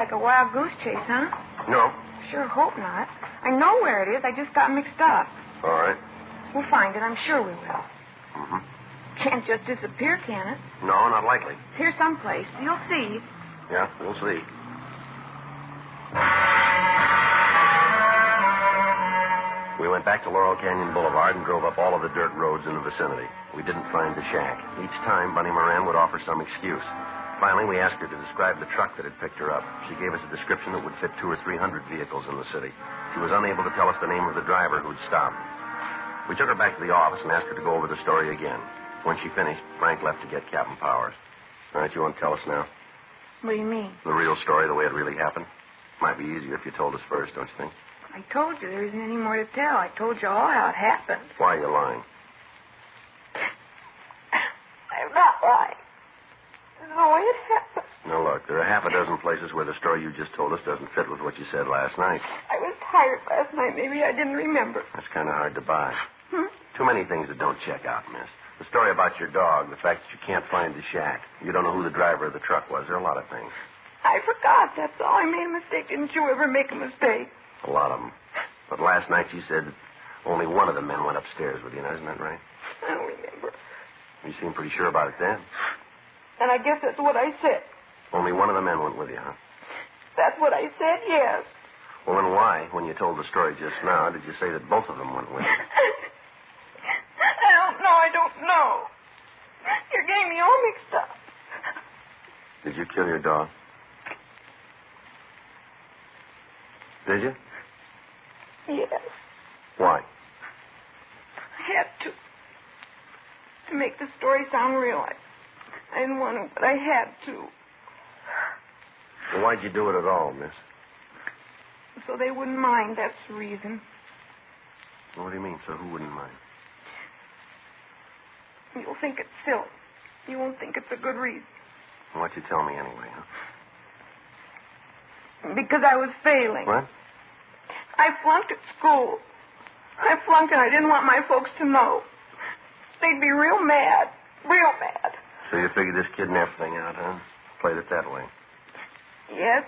Like a wild goose chase, huh? No. Sure hope not. I know where it is. I just got mixed up. All right. We'll find it. I'm sure we will. Mm-hmm. Can't just disappear, can it? No, not likely. It's here someplace. You'll see. Yeah, we'll see. We went back to Laurel Canyon Boulevard and drove up all of the dirt roads in the vicinity. We didn't find the shack. Each time, Bunny Moran would offer some excuse. Finally, we asked her to describe the truck that had picked her up. She gave us a description that would fit 200 or 300 vehicles in the city. She was unable to tell us the name of the driver who'd stopped. We took her back to the office and asked her to go over the story again. When she finished, Frank left to get Captain Powers. All right, you want to tell us now? What do you mean? The real story, the way it really happened? Might be easier if you told us first, don't you think? I told you there isn't any more to tell. I told you all how it happened. Why are you lying? I'm not lying. This is the way it happened. Now, look, there are half a dozen places where the story you just told us doesn't fit with what you said last night. I was tired last night. Maybe I didn't remember. That's kind of hard to buy. Too many things that don't check out, miss. The story about your dog, the fact that you can't find the shack. You don't know who the driver of the truck was. There are a lot of things. I forgot. That's all. I made a mistake. Didn't you ever make a mistake? A lot of them. But last night you said only one of the men went upstairs with you. Now, isn't that right? I don't remember. You seemed pretty sure about it then. And I guess that's what I said. Only one of the men went with you, huh? That's what I said, yes. Well, then why, when you told the story just now, did you say that both of them went with you? I don't know. You're getting me all mixed up. Did you kill your dog? Did you? Yes. Why? I had to. To make the story sound real. I didn't want to, but I had to. Well, why'd you do it at all, miss? So they wouldn't mind, that's the reason. What do you mean, so who wouldn't mind? You'll think it's silly. You won't think it's a good reason. Why'd you tell me anyway, huh? Because I was failing. What? I flunked at school. I flunked and I didn't want my folks to know. They'd be real mad. Real mad. So you figured this kidnap thing out, huh? Played it that way. Yes.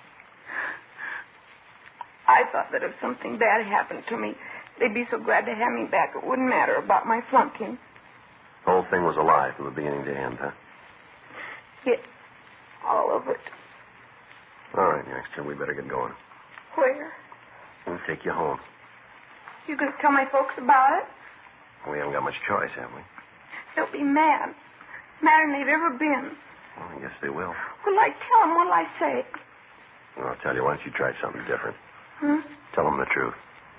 I thought that if something bad happened to me, they'd be so glad to have me back it wouldn't matter about my flunking. The whole thing was a lie from the beginning to end, huh? Yes. All of it. All right, youngster, we better get going. Where? We'll take you home. You going to tell my folks about it? We haven't got much choice, have we? They'll be mad. Madder than they've ever been. Well, I guess they will. What'll I tell them? What'll I say? Well, I'll tell you, why don't you try something different? Tell them the truth.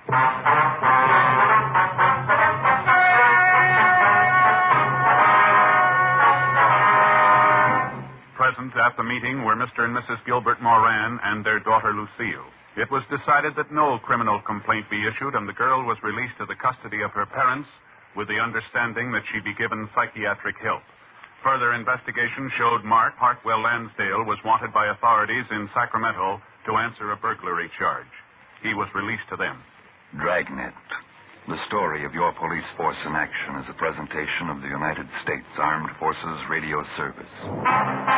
Present at the meeting were Mr. and Mrs. Gilbert Moran and their daughter Lucille. It was decided that no criminal complaint be issued, and the girl was released to the custody of her parents with the understanding that she be given psychiatric help. Further investigation showed Mark Hartwell Lansdale was wanted by authorities in Sacramento to answer a burglary charge. He was released to them. Dragnet. The story of your police force in action is a presentation of the United States Armed Forces Radio Service.